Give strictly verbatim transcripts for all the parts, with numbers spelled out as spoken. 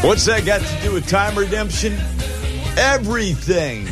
What's that got to do with time redemption? Everything.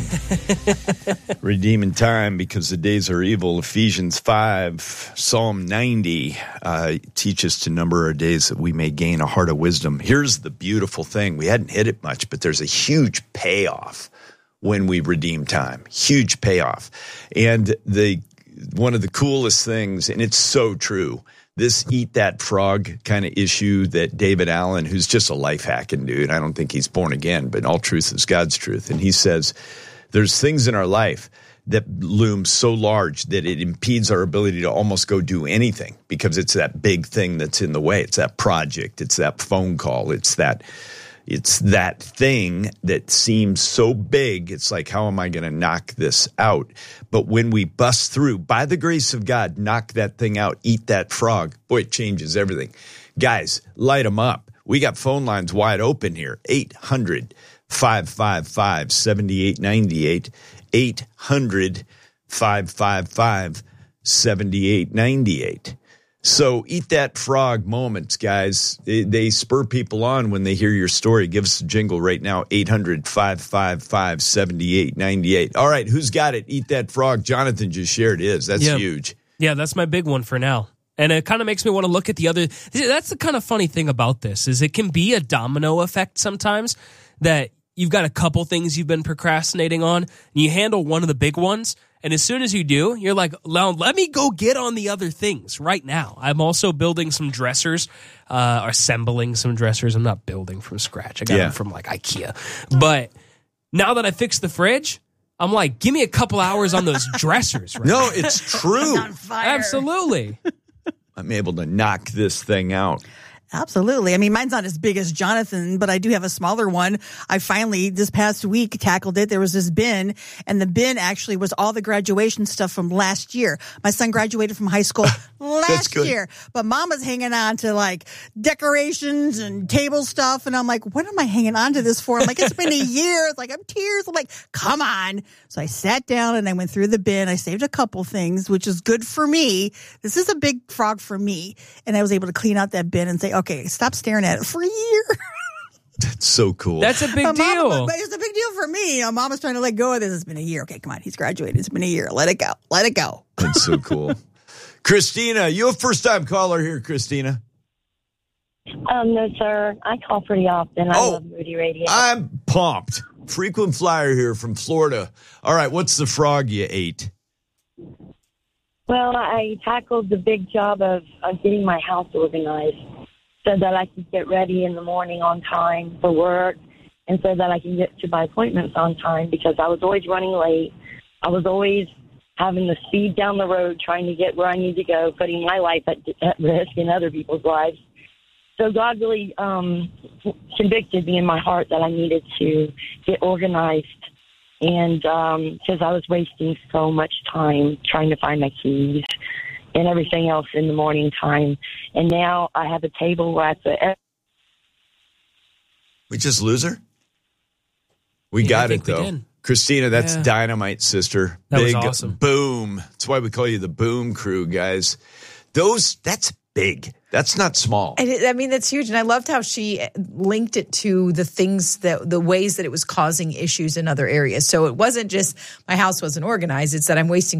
Redeeming time because the days are evil. Ephesians five, Psalm ninety uh, teach us to number our days that we may gain a heart of wisdom. Here's the beautiful thing. We hadn't hit it much, but there's a huge payoff when we redeem time. Huge payoff. And the one of the coolest things, and it's so true, this eat that frog kind of issue that David Allen, who's just a life hacking dude, I don't think he's born again, but all truth is God's truth. And he says there's things in our life that loom so large that it impedes our ability to almost go do anything because it's that big thing that's in the way. It's that project. It's that phone call. It's that It's that thing that seems so big. It's like, how am I going to knock this out? But when we bust through, by the grace of God, knock that thing out, eat that frog, boy, it changes everything. Guys, light them up. We got phone lines wide open here. eight hundred, five five five, seven eight nine eight. eight hundred, five five five, seven eight nine eight. So eat that frog moments, guys. They, they spur people on when they hear your story. Give us a jingle right now, eight hundred, five five five, seven eight nine eight. All right, who's got it? Eat that frog. Jonathan just shared his. That's yeah. huge. Yeah, that's my big one for now. And it kind of makes me want to look at the other. That's the kind of funny thing about this is it can be a domino effect sometimes that you've got a couple things you've been procrastinating on, and you handle one of the big ones. And as soon as you do, you're like, well, let me go get on the other things right now. I'm also building some dressers, uh, assembling some dressers. I'm not building from scratch. I got yeah. them from like IKEA. But now that I fixed the fridge, I'm like, give me a couple hours on those dressers. Right no, now. it's true. On fire. Absolutely. I'm able to knock this thing out. Absolutely. I mean, mine's not as big as Jonathan, but I do have a smaller one. I finally, this past week, tackled it. There was this bin, and the bin actually was all the graduation stuff from last year. My son graduated from high school last year, but Mama's hanging on to like decorations and table stuff, and I'm like, what am I hanging on to this for? I'm like, it's been a year. It's like, I'm tears. I'm like, come on. So I sat down and I went through the bin. I saved a couple things, which is good for me. This is a big frog for me. And I was able to clean out that bin and say, okay, stop staring at it for a year. That's so cool. That's a big Mama, deal. but it's a big deal for me. You know, Mama's trying to let go of this. It's been a year. Okay, come on. He's graduated. It's been a year. Let it go. Let it go. That's so cool. Christina, you a first-time caller here, Christina? Um, no, sir. I call pretty often. I oh, love Moody Radio. I'm pumped. Frequent flyer here from Florida. All right, what's the frog you ate? Well, I tackled the big job of, of getting my house organized so that I could get ready in the morning on time for work and so that I can get to my appointments on time because I was always running late. I was always having to speed down the road trying to get where I need to go, putting my life at, at risk and other people's lives. So God really um, convicted me in my heart that I needed to get organized and because um, I was wasting so much time trying to find my keys and everything else in the morning time. And now I have a table where I put... We just lose her? We yeah, got it, though. Did. Christina, that's yeah. dynamite, sister. That Big was awesome. Boom. That's why we call you the boom crew, guys. Those, that's big. That's not small. And it, I mean, that's huge. And I loved how she linked it to the things that the ways that it was causing issues in other areas. So it wasn't just my house wasn't organized. It's that I'm wasting